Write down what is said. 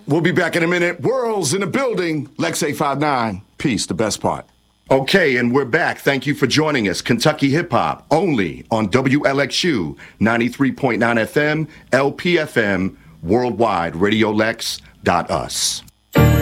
We'll be back in a minute. World's in the building. Lex 859. Peace, the best part. Okay, and we're back. Thank you for joining us. Kentucky Hip Hop, only on WLXU, 93.9 FM, LPFM, worldwide, radiolex.us.